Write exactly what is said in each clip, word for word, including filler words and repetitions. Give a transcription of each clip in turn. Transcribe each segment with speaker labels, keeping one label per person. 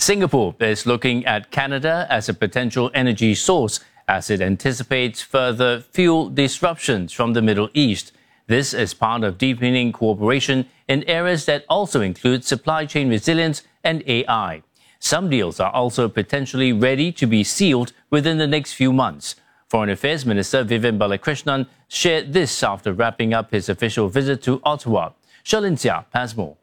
Speaker 1: Singapore is looking at Canada as a potential energy source as it anticipates further fuel disruptions from the Middle East. This is part of deepening cooperation in areas that also include supply chain resilience and A I. Some deals are also potentially ready to be sealed within the next few months. Foreign Affairs Minister Vivian Balakrishnan shared this after wrapping up his official visit to Ottawa. Sherlyn Xia has more.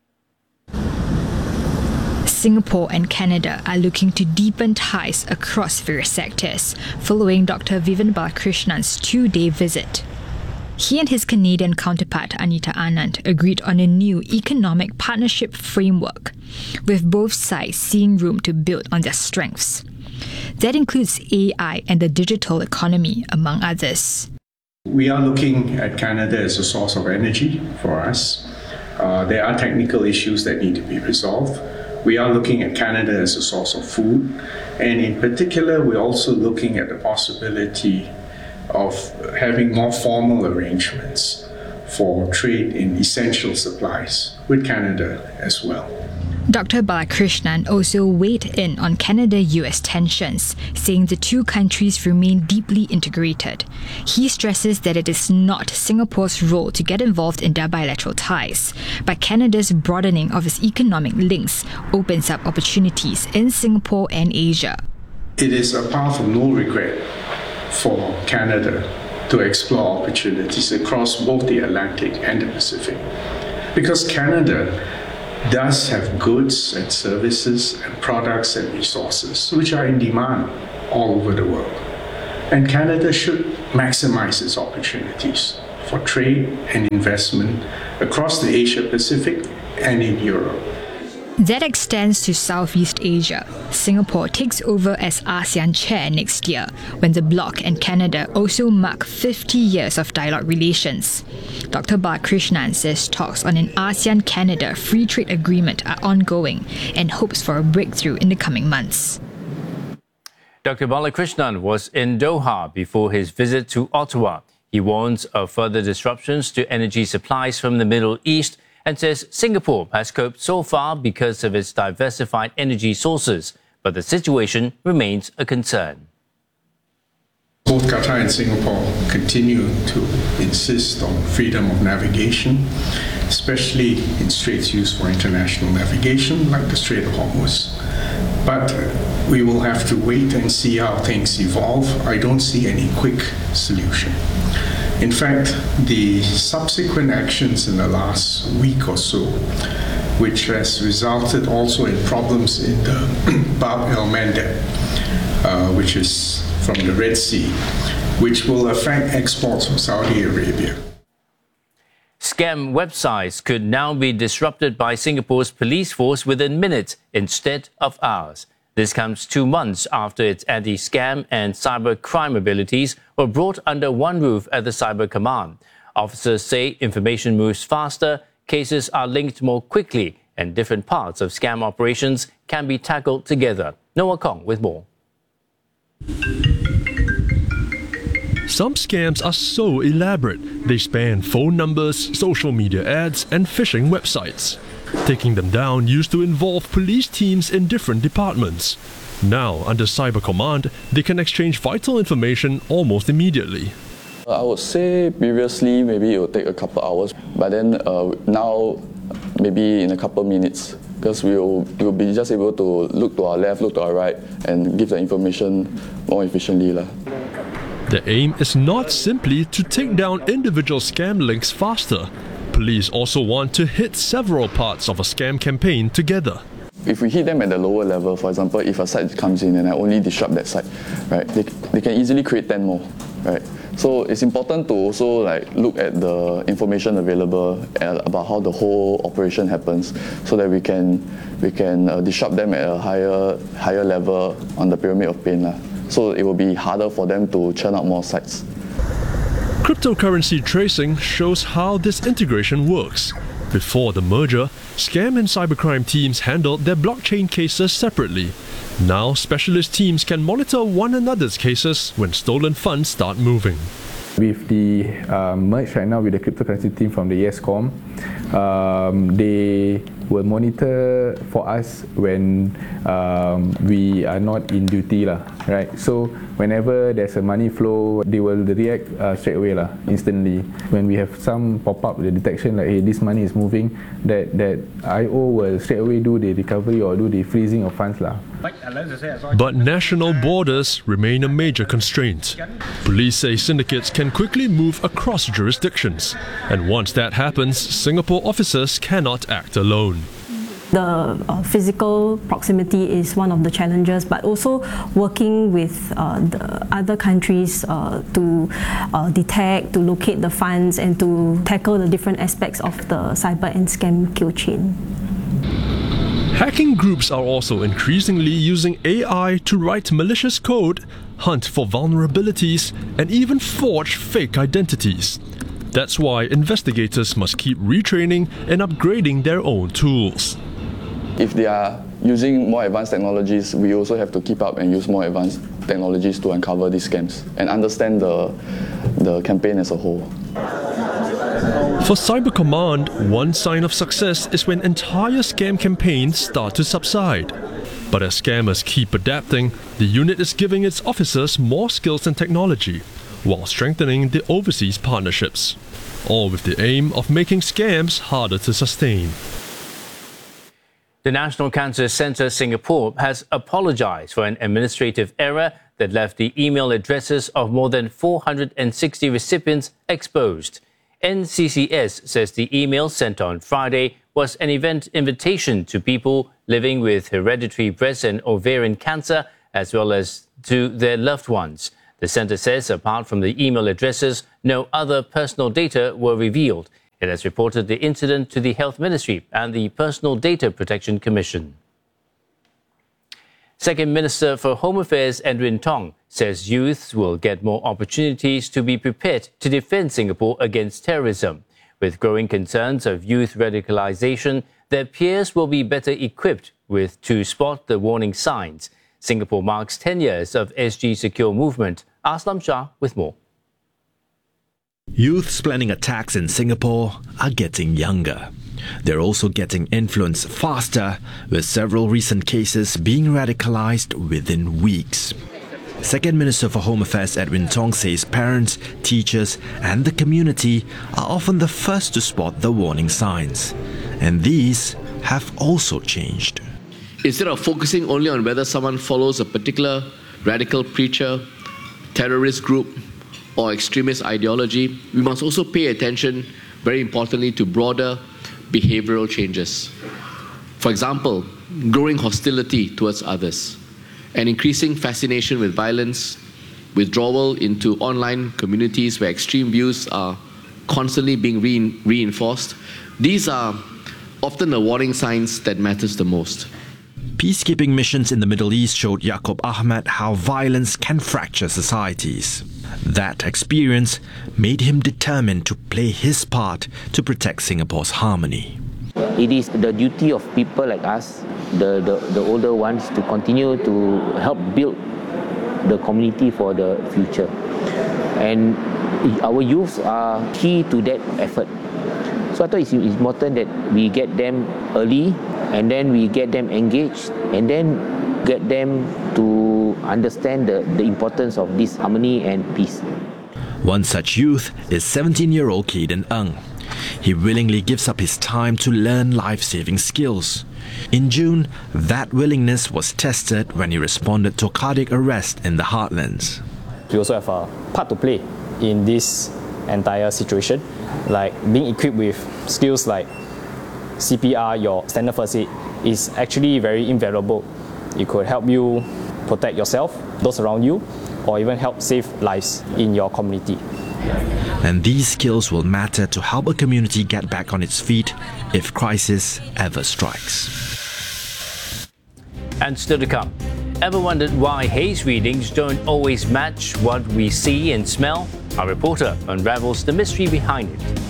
Speaker 2: Singapore and Canada are looking to deepen ties across various sectors, following Doctor Vivian Balakrishnan's two-day visit. He and his Canadian counterpart Anita Anand agreed on a new economic partnership framework, with both sides seeing room to build on their strengths. That includes A I and the digital economy, among others.
Speaker 3: We are looking at Canada as a source of energy for us. Uh, there are technical issues that need to be resolved. We are looking at Canada as a source of food, and in particular, we're also looking at the possibility of having more formal arrangements for trade in essential supplies with Canada as well.
Speaker 2: Doctor Balakrishnan also weighed in on Canada-U S tensions, saying the two countries remain deeply integrated. He stresses that it is not Singapore's role to get involved in their bilateral ties, but Canada's broadening of its economic links opens up opportunities in Singapore and Asia.
Speaker 3: It is a path of no regret for Canada to explore opportunities across both the Atlantic and the Pacific, because Canada does have goods and services and products and resources which are in demand all over the world. And Canada should maximize its opportunities for trade and investment across the Asia-Pacific and in Europe.
Speaker 2: That extends to Southeast Asia. Singapore takes over as ASEAN chair next year, when the bloc and Canada also mark fifty years of dialogue relations. Doctor Balakrishnan says talks on an ASEAN-Canada free trade agreement are ongoing and hopes for a breakthrough in the coming months.
Speaker 1: Doctor Balakrishnan was in Doha before his visit to Ottawa. He warns of further disruptions to energy supplies from the Middle East and says Singapore has coped so far because of its diversified energy sources, but the situation remains a concern.
Speaker 3: Both Qatar and Singapore continue to insist on freedom of navigation, especially in straits used for international navigation, like the Strait of Hormuz. But we will have to wait and see how things evolve. I don't see any quick solution. In fact, the subsequent actions in the last week or so, which has resulted also in problems in the Bab el-Mandeb, uh, which is from the Red Sea, which will affect exports from Saudi Arabia.
Speaker 1: Scam websites could now be disrupted by Singapore's police force within minutes instead of hours. This comes two months after its anti-scam and cyber crime abilities were brought under one roof at the Cyber Command. Officers say information moves faster, cases are linked more quickly, and different parts of scam operations can be tackled together. Noah Kong with more.
Speaker 4: Some scams are so elaborate, they span phone numbers, social media ads, and phishing websites. Taking them down used to involve police teams in different departments. Now, under Cyber Command, they can exchange vital information almost immediately.
Speaker 5: I would say previously maybe it would take a couple hours, but then uh, now maybe in a couple minutes, because we will we'll be just able to look to our left, look to our right, and give the information more efficiently.
Speaker 4: The aim is not simply to take down individual scam links faster. Police also want to hit several parts of a scam campaign together.
Speaker 5: If we hit them at the lower level, for example, if a site comes in and I only disrupt that site, right, they, they can easily create ten more, right? So it's important to also like look at the information available about how the whole operation happens, so that we can we can uh, disrupt them at a higher higher level on the pyramid of pain, lah. So it will be harder for them to churn out more sites.
Speaker 4: Cryptocurrency tracing shows how this integration works. Before the merger, scam and cybercrime teams handled their blockchain cases separately. Now, specialist teams can monitor one another's cases when stolen funds start moving.
Speaker 6: With the uh, merge right now with the cryptocurrency team from the ESCOM, um, they will monitor for us when um, we are not in duty lah, right? So whenever there's a money flow, they will react uh, straight away lah, instantly. When we have some pop-up, the detection like, hey, this money is moving, that, that I O will straight away do the recovery or do the freezing of funds lah.
Speaker 4: But national borders remain a major constraint. Police say syndicates can quickly move across jurisdictions, and once that happens, Singapore officers cannot act alone.
Speaker 7: The uh, physical proximity is one of the challenges, but also working with uh, the other countries uh, to uh, detect, to locate the funds, and to tackle the different aspects of the cyber and scam kill chain.
Speaker 4: Hacking groups are also increasingly using A I to write malicious code, hunt for vulnerabilities, and even forge fake identities. That's why investigators must keep retraining and upgrading their own tools.
Speaker 5: If they are using more advanced technologies, we also have to keep up and use more advanced technologies to uncover these scams and understand the, the campaign as a whole.
Speaker 4: For Cyber Command, one sign of success is when entire scam campaigns start to subside. But as scammers keep adapting, the unit is giving its officers more skills and technology, while strengthening the overseas partnerships, all with the aim of making scams harder to sustain.
Speaker 1: The National Cancer Centre Singapore has apologized for an administrative error that left the email addresses of more than four hundred sixty recipients exposed. N C C S says the email sent on Friday was an event invitation to people living with hereditary breast and ovarian cancer, as well as to their loved ones. The centre says apart from the email addresses, no other personal data were revealed. It has reported the incident to the Health Ministry and the Personal Data Protection Commission. Second Minister for Home Affairs Edwin Tong says youths will get more opportunities to be prepared to defend Singapore against terrorism. With growing concerns of youth radicalisation, their peers will be better equipped with to spot the warning signs. Singapore marks ten years of S G Secure movement. Aslam Shah with more.
Speaker 8: Youths planning attacks in Singapore are getting younger. They're also getting influenced faster, with several recent cases being radicalized within weeks. Second Minister for Home Affairs Edwin Tong says parents, teachers and the community are often the first to spot the warning signs. And these have also changed.
Speaker 9: Instead of focusing only on whether someone follows a particular radical preacher, terrorist group or extremist ideology, we must also pay attention, very importantly, to broader behavioral changes. For example, growing hostility towards others, an increasing fascination with violence, withdrawal into online communities where extreme views are constantly being re reinforced. These are often the warning signs that matters the most.
Speaker 8: Peacekeeping missions in the Middle East showed Yaakob Ahmad how violence can fracture societies. That experience made him determined to play his part to protect Singapore's harmony.
Speaker 10: It is the duty of people like us, the, the, the older ones, to continue to help build the community for the future. And our youths are key to that effort. So I thought it's important that we get them early, and then we get them engaged, and then get them to understand the, the importance of this harmony and peace.
Speaker 8: One such youth is seventeen-year-old Caden Ng. He willingly gives up his time to learn life-saving skills. In June, that willingness was tested when he responded to a cardiac arrest in the heartlands.
Speaker 11: We also have a part to play in this entire situation, like being equipped with skills like C P R, your standard first aid, is actually very invaluable. It could help you protect yourself, those around you, or even help save lives in your community.
Speaker 8: And these skills will matter to help a community get back on its feet if crisis ever strikes.
Speaker 1: And still to come, ever wondered why haze readings don't always match what we see and smell? Our reporter unravels the mystery behind it.